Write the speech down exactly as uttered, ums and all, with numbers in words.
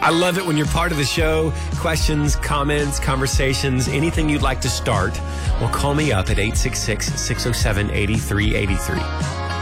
I love it when you're part of the show. Questions, comments, conversations, anything you'd like to start, well, call me up at eight six six, six oh seven, eight three eight three.